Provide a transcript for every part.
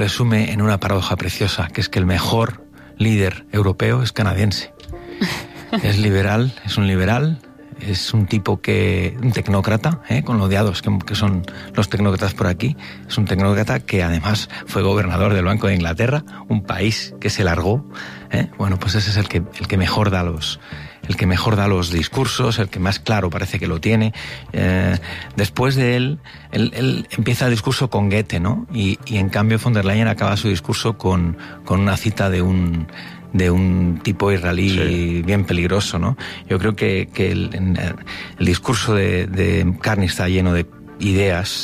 resume en una paradoja preciosa, que es que el mejor líder europeo es canadiense. Es liberal, es un liberal, es un tipo un tecnócrata, con lo odiados que son los tecnócratas por aquí. Es un tecnócrata que además fue gobernador del Banco de Inglaterra, un país que se largó. Bueno, pues ese es el que mejor da los discursos, el que más claro parece que lo tiene. Después de él empieza el discurso con Goethe, ¿no? Y en cambio von der Leyen acaba su discurso con una cita de un tipo israelí bien peligroso, ¿no? Yo creo que el discurso de Carney está lleno de ideas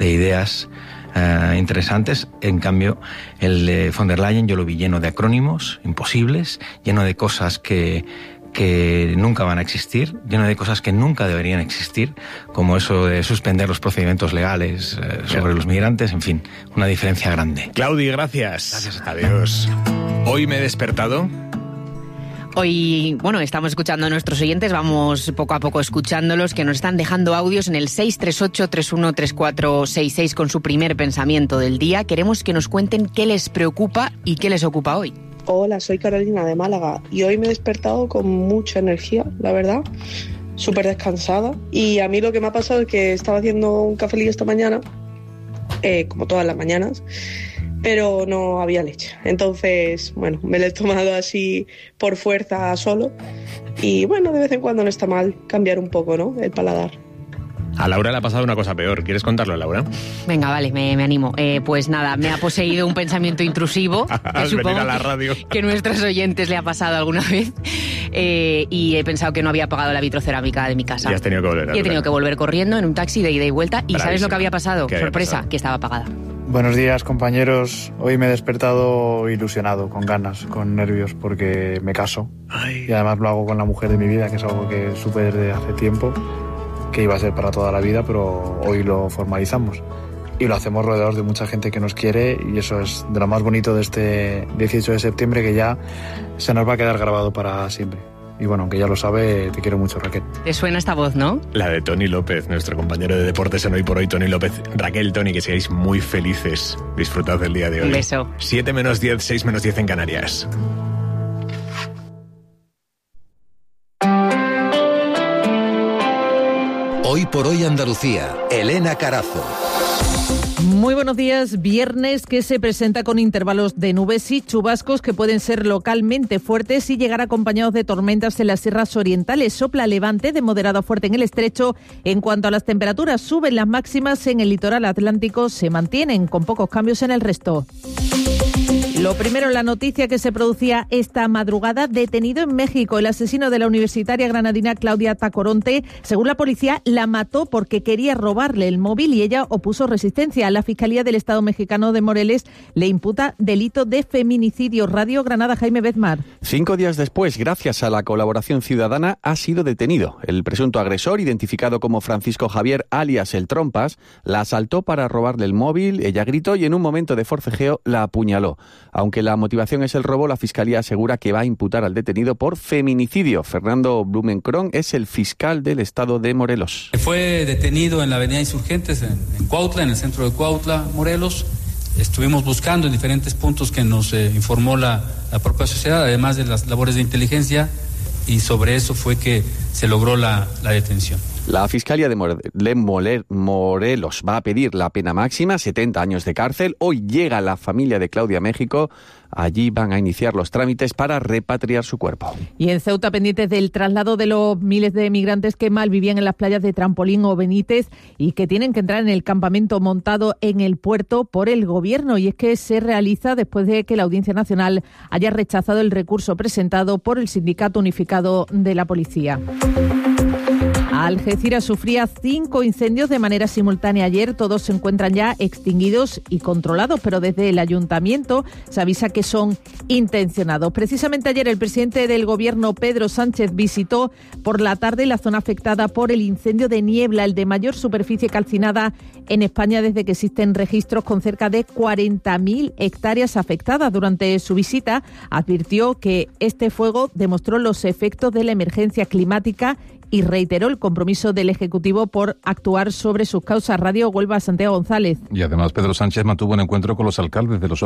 interesantes. En cambio, el de von der Leyen yo lo vi lleno de acrónimos imposibles, lleno de cosas que nunca van a existir, lleno de cosas que nunca deberían existir, como eso de suspender los procedimientos legales sobre los migrantes, en fin, una diferencia grande. Claudi, gracias. Gracias. Adiós. Hoy me he despertado. Hoy, estamos escuchando a nuestros oyentes, vamos poco a poco escuchándolos, que nos están dejando audios en el 638-313466 con su primer pensamiento del día. Queremos que nos cuenten qué les preocupa y qué les ocupa hoy. Hola, soy Carolina de Málaga y hoy me he despertado con mucha energía, la verdad, súper descansada. Y a mí lo que me ha pasado es que estaba haciendo un cafelillo esta mañana, como todas las mañanas, pero no había leche. Entonces, me lo he tomado así por fuerza solo. Y de vez en cuando no está mal cambiar un poco, ¿no?, el paladar. A Laura le ha pasado una cosa peor. ¿Quieres contarlo, Laura? Venga, vale, me animo. Pues nada, me ha poseído un pensamiento intrusivo. Has venido a la radio. Que nuestros oyentes le ha pasado alguna vez. Y he pensado que no había pagado la vitrocerámica de mi casa. Y has tenido que volver. Y he tenido que volver corriendo en un taxi de ida y vuelta. ¿Y Bravísimo. sabes lo que había pasado? ¿Qué Sorpresa, había pasado? que estaba apagada. Buenos días, compañeros. Hoy me he despertado ilusionado, con ganas, con nervios, porque me caso. Y además lo hago con la mujer de mi vida, que es algo que supe desde hace tiempo, que iba a ser para toda la vida, pero hoy lo formalizamos. Y lo hacemos rodeados de mucha gente que nos quiere, y eso es de lo más bonito de este 18 de septiembre, que ya se nos va a quedar grabado para siempre. Y aunque ya lo sabe, te quiero mucho, Raquel. Te suena esta voz, ¿no? La de Tony López, nuestro compañero de deportes en Hoy por Hoy, Tony López. Raquel, Tony, que seáis muy felices. Disfrutad del día de hoy. Un beso. 7 menos 10, 6 menos 10 en Canarias. Hoy por Hoy Andalucía, Elena Carazo. Muy buenos días. Viernes que se presenta con intervalos de nubes y chubascos que pueden ser localmente fuertes y llegar acompañados de tormentas en las sierras orientales. Sopla levante de moderado a fuerte en el estrecho. En cuanto a las temperaturas, suben las máximas en el litoral atlántico, se mantienen con pocos cambios en el resto. Lo primero, la noticia que se producía esta madrugada: detenido en México el asesino de la universitaria granadina Claudia Tacoronte. Según la policía, la mató porque quería robarle el móvil y ella opuso resistencia. La Fiscalía del Estado mexicano de Morelos le imputa delito de feminicidio. Radio Granada, Jaime Bezmar. 5 días después, gracias a la colaboración ciudadana, ha sido detenido. El presunto agresor, identificado como Francisco Javier, alias El Trompas, la asaltó para robarle el móvil. Ella gritó y en un momento de forcejeo la apuñaló. Aunque la motivación es el robo, la Fiscalía asegura que va a imputar al detenido por feminicidio. Fernando Blumenkron es el fiscal del Estado de Morelos. Fue detenido en la avenida Insurgentes, en Cuautla, en el centro de Cuautla, Morelos. Estuvimos buscando en diferentes puntos que nos informó la propia sociedad, además de las labores de inteligencia, y sobre eso fue que se logró la detención. La Fiscalía de Morelos va a pedir la pena máxima, 70 años de cárcel. Hoy llega la familia de Claudia a México. Allí van a iniciar los trámites para repatriar su cuerpo. Y en Ceuta, pendientes del traslado de los miles de migrantes que malvivían en las playas de Trampolín o Benítez y que tienen que entrar en el campamento montado en el puerto por el Gobierno. Y es que se realiza después de que la Audiencia Nacional haya rechazado el recurso presentado por el Sindicato Unificado de la Policía. Algeciras sufría 5 incendios de manera simultánea ayer. Todos se encuentran ya extinguidos y controlados, pero desde el ayuntamiento se avisa que son intencionados. Precisamente ayer el presidente del Gobierno, Pedro Sánchez, visitó por la tarde la zona afectada por el incendio de Niebla, el de mayor superficie calcinada en España desde que existen registros, con cerca de 40.000 hectáreas afectadas. Durante su visita advirtió que este fuego demostró los efectos de la emergencia climática y reiteró el compromiso del Ejecutivo por actuar sobre sus causas. Radio Huelva, Santiago González. Y además Pedro Sánchez mantuvo un encuentro con los alcaldes de los